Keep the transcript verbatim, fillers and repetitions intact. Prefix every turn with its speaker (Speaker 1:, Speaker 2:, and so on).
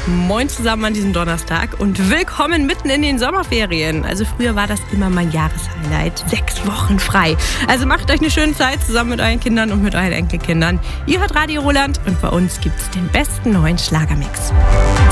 Speaker 1: Moin zusammen an diesem Donnerstag und willkommen mitten in den Sommerferien. Also früher war das immer mein Jahreshighlight. Sechs Wochen frei. Also macht euch eine schöne Zeit zusammen mit euren Kindern und mit euren Enkelkindern. Ihr hört Radio Roland und bei uns gibt es den besten neuen Schlagermix.